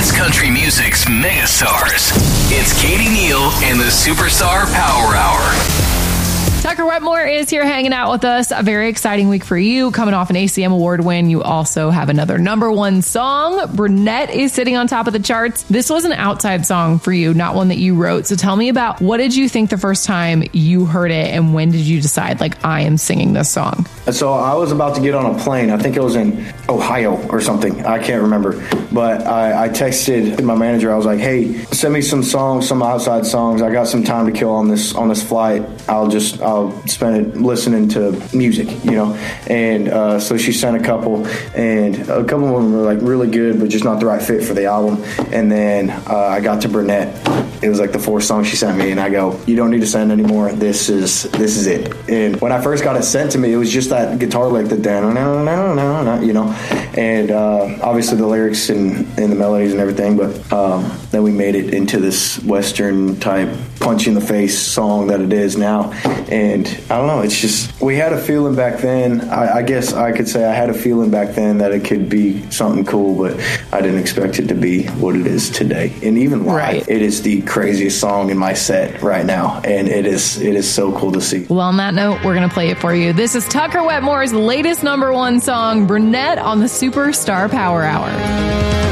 is country music's megastars. It's Katie Neal and the Superstar Power Hour. Tucker Wetmore is here hanging out with us. A very exciting week for you. Coming off an ACM award win, you also have another #1 song. Brunette is sitting on top of the charts. This was an outside song for you, not one that you wrote. So tell me about, what did you think the first time you heard it, and when did you decide, like, I am singing this song? So I was about to get on a plane. I think it was in Ohio or something. I can't remember. But I texted my manager. I was like, hey, send me some songs, some outside songs. I got some time to kill on this flight. I'll spend it listening to music, you know. And so she sent a couple, and a couple of them were like really good, but just not the right fit for the album. And then I got to Brunette. It was like the 4th song she sent me, and I go, you don't need to send anymore. This is it. And when I first got it sent to me, it was just that guitar lick, the no, you know. And obviously the lyrics and the melodies and everything, but then we made it into this Western type punch in the face song that it is now. And I don't know, it's just, we had a feeling back then. I guess I could say I had a feeling back then that it could be something cool, but I didn't expect it to be what it is today. And even live, It is the craziest song in my set right now, and it is so cool to see. Well, on that note, we're going to play it for you. This is Tucker Wetmore's latest #1 song, Brunette, on the Superstar Power Hour.